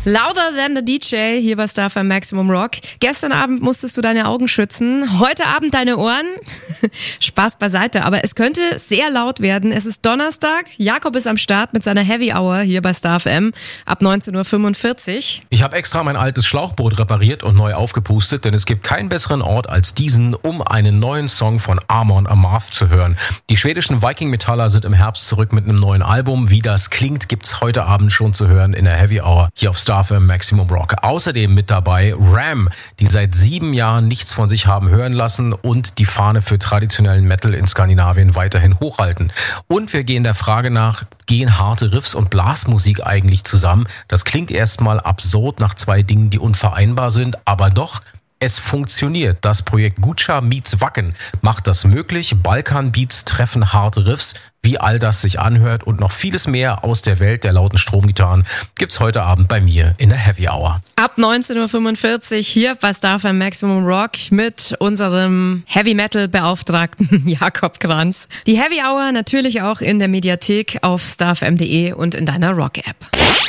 Louder than the DJ hier bei Star FM Maximum Rock. Gestern Abend musstest du deine Augen schützen, heute Abend deine Ohren. Spaß beiseite, aber es könnte sehr laut werden. Es ist Donnerstag, Jakob ist am Start mit seiner Heavy Hour hier bei Star FM ab 19.45 Uhr. Ich habe extra mein altes Schlauchboot repariert und neu aufgepustet, denn es gibt keinen besseren Ort als diesen, um einen neuen Song von Amon Amarth zu hören. Die schwedischen Viking-Metaller sind im Herbst zurück mit einem neuen Album. Wie das klingt, gibt's heute Abend schon zu hören in der Heavy Hour hier auf Star FM Maximum Rock. Außerdem mit dabei Ram, die seit 7 Jahren nichts von sich haben hören lassen und die Fahne für traditionellen Metal in Skandinavien weiterhin hochhalten. Und wir gehen der Frage nach, gehen harte Riffs und Blasmusik eigentlich zusammen? Das klingt erstmal absurd nach 2 Dingen, die unvereinbar sind, aber doch, es funktioniert. Das Projekt Guča meets Wacken macht das möglich. Balkan-Beats treffen harte Riffs. Wie all das sich anhört und noch vieles mehr aus der Welt der lauten Stromgitarren gibt's heute Abend bei mir in der Heavy Hour. Ab 19.45 Uhr hier bei Star FM Maximum Rock mit unserem Heavy Metal Beauftragten Jakob Kranz. Die Heavy Hour natürlich auch in der Mediathek auf starfm.de und in deiner Rock-App.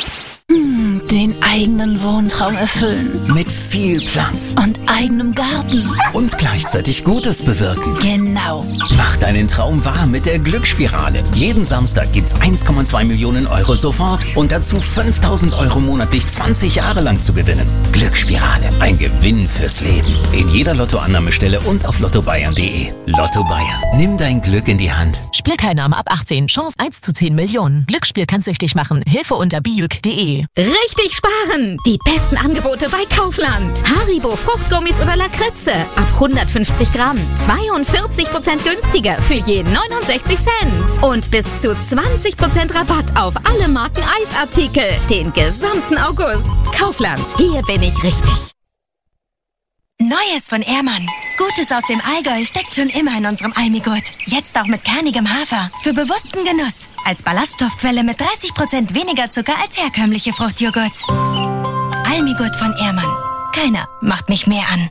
Den eigenen Wohntraum erfüllen. Mit viel Platz. Und eigenem Garten. Und gleichzeitig Gutes bewirken. Genau. Mach deinen Traum wahr mit der Glücksspirale. Jeden Samstag gibt's 1,2 Millionen Euro sofort und dazu 5.000 Euro monatlich 20 Jahre lang zu gewinnen. Glücksspirale. Ein Gewinn fürs Leben. In jeder Lottoannahmestelle und auf lottobayern.de. Lotto Bayern. Nimm dein Glück in die Hand. Spielteilnahme ab 18. Chance 1 zu 10 Millionen. Glücksspiel kann süchtig machen. Hilfe unter biuk.de. Richtig sparen! Die besten Angebote bei Kaufland. Haribo Fruchtgummis oder Lakritze. Ab 150 Gramm. 42% günstiger für je 69 Cent. Und bis zu 20% Rabatt auf alle Marken Eisartikel. Den gesamten August. Kaufland. Hier bin ich richtig. Neues von Ehrmann. Gutes aus dem Allgäu steckt schon immer in unserem Almigurt. Jetzt auch mit kernigem Hafer. Für bewussten Genuss. Als Ballaststoffquelle mit 30% weniger Zucker als herkömmliche Fruchtjoghurts. Almigurt von Ehrmann. Keiner macht mich mehr an.